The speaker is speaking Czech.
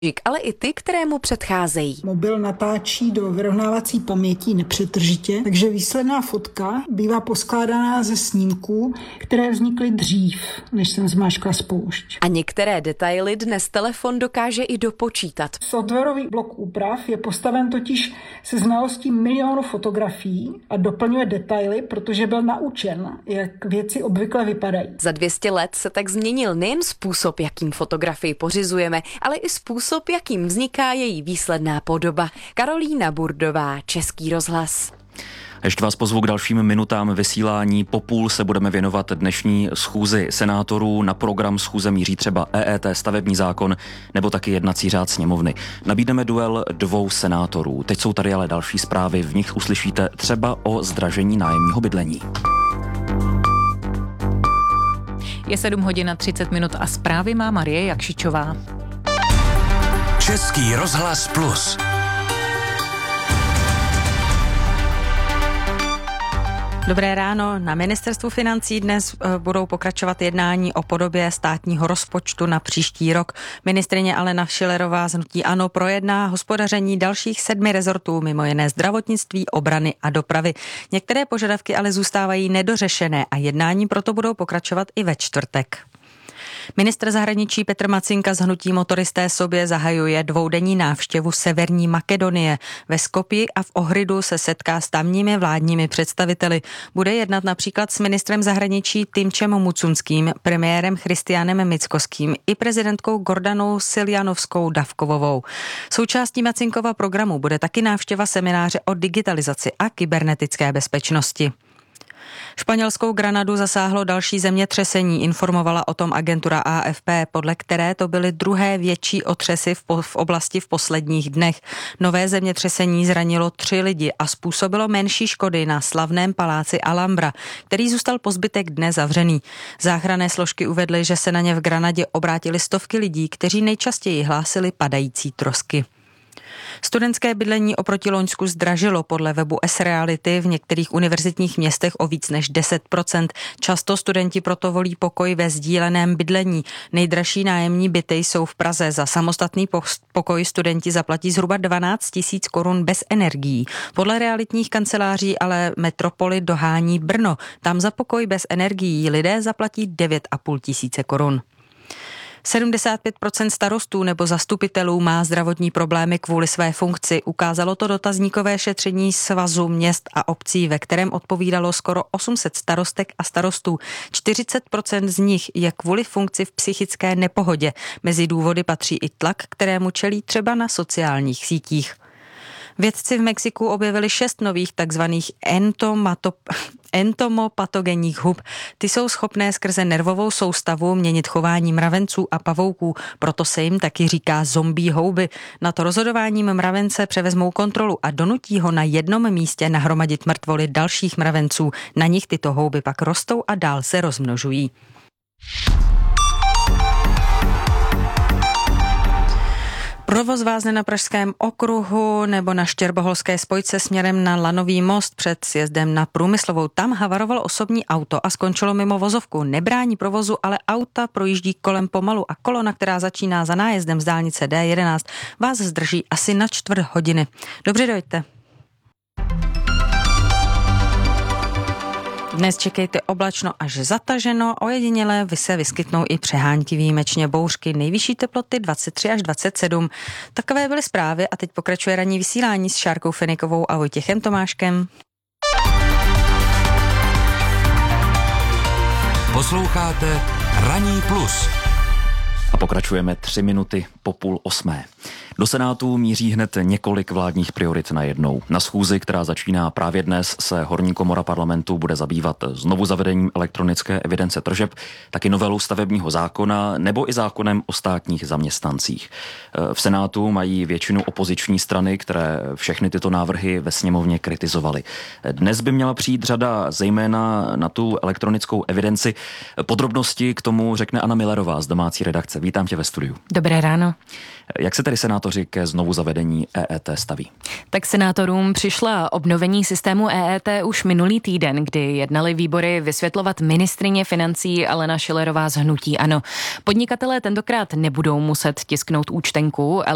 ale i ty, které mu předcházejí. Mobil natáčí do vyrovnávací paměti nepřetržitě, takže výsledná fotka bývá poskládaná ze snímků, které vznikly dřív, než jsem zmáčkla spoušť. A některé detaily dnes telefon dokáže i dopočítat. Softwarový blok úprav je postaven totiž se znalostí milionů fotografií a doplňuje detaily, protože byl naučen, jak věci obvykle vypadají. Za 200 let se tak změnil nejen způsob, jakým fotografii pořizujeme, ale i způsob, jakým vzniká její výsledná podoba. Karolína Burdová, Český rozhlas. Ještě vás pozvu k dalším minutám vysílání. Po půl se budeme věnovat dnešní schůzi senátorů. Na program schůze míří třeba EET, stavební zákon nebo taky jednací řád sněmovny. Nabídneme duel dvou senátorů. Teď jsou tady ale další zprávy, v nich uslyšíte třeba o zdražení nájemního bydlení. Je 7 hodin a 30 minut a zprávy má Marie Jakšičová. Český rozhlas Plus. Dobré ráno. Na ministerstvu financí dnes budou pokračovat jednání o podobě státního rozpočtu na příští rok. Ministryně Alena Schillerová z hnutí ANO projedná hospodaření dalších 7 rezortů, mimo jiné zdravotnictví, obrany a dopravy. Některé požadavky ale zůstávají nedořešené a jednání proto budou pokračovat i ve čtvrtek. Ministr zahraničí Petr Macinka z hnutí Motoristé sobě zahajuje dvoudenní návštěvu Severní Makedonie. Ve Skopji a v Ohridu se setká s tamními vládními představiteli. Bude jednat například s ministrem zahraničí Timčem Mucunským, premiérem Christianem Mickoským i prezidentkou Gordanou Siljanovskou-Davkovovou. Součástí Macinkova programu bude taky návštěva semináře o digitalizaci a kybernetické bezpečnosti. Španělskou Granadu zasáhlo další zemětřesení, informovala o tom agentura AFP, podle které to byly druhé větší otřesy v oblasti v posledních dnech. Nové zemětřesení zranilo 3 lidi a způsobilo menší škody na slavném paláci Alhambra, který zůstal po zbytek dne zavřený. Záchranné složky uvedly, že se na ně v Granadě obrátili stovky lidí, kteří nejčastěji hlásili padající trosky. Studentské bydlení oproti loňsku zdražilo podle webu S-Reality v některých univerzitních městech o víc než 10%. Často studenti proto volí pokoj ve sdíleném bydlení. Nejdražší nájemní byty jsou v Praze. Za samostatný pokoj studenti zaplatí zhruba 12 000 korun bez energií. Podle realitních kanceláří ale metropoli dohání Brno. Tam za pokoj bez energií lidé zaplatí 9 500 korun. 75% starostů nebo zastupitelů má zdravotní problémy kvůli své funkci. Ukázalo to dotazníkové šetření Svazu měst a obcí, ve kterém odpovídalo skoro 800 starostek a starostů. 40% z nich je kvůli funkci v psychické nepohodě. Mezi důvody patří i tlak, kterému čelí třeba na sociálních sítích. Vědci v Mexiku objevili 6 nových takzvaných entomopatogenních hub. Ty jsou schopné skrze nervovou soustavu měnit chování mravenců a pavouků, proto se jim taky říká zombie houby. Na to rozhodováním mravence převezmou kontrolu a donutí ho na jednom místě nahromadit mrtvoly dalších mravenců. Na nich tyto houby pak rostou a dál se rozmnožují. Provoz vázne na Pražském okruhu nebo na Štěrboholské spojce směrem na Lanový most před sjezdem na Průmyslovou. Tam havarovalo osobní auto a skončilo mimo vozovku. Nebrání provozu, ale auta projíždí kolem pomalu a kolona, která začíná za nájezdem z dálnice D11, vás zdrží asi na 1/4 hodiny. Dobře, dojďte. Dnes čekejte oblačno až zataženo, ojediněle se vyskytnou i přehánky, výjimečně bouřky, nejvyšší teploty 23 až 27. Takové byly zprávy a teď pokračuje ranní vysílání s Šárkou Fenikovou a Vojtěchem Tomáškem. Posloucháte Ranní plus. A pokračujeme 3 minuty po 7:30. Do Senátu míří hned několik vládních priorit najednou. Na schůzi, která začíná právě dnes, se horní komora parlamentu bude zabývat znovu zavedením elektronické evidence tržeb, taky novelou stavebního zákona nebo i zákonem o státních zaměstnancích. V Senátu mají většinu opoziční strany, které všechny tyto návrhy ve sněmovně kritizovaly. Dnes by měla přijít řada zejména na tu elektronickou evidenci. Podrobnosti k tomu řekne Anna Millerová z domácí redakce. Vítám tě ve studiu. Dobré ráno. Jak se tedy senátoři ke znovu zavedení EET staví? Tak senátorům přišla obnovení systému EET už minulý týden, kdy jednali výbory vysvětlovat ministryně financí Alena Schillerová z hnutí ANO. Podnikatelé tentokrát nebudou muset tisknout účtenku,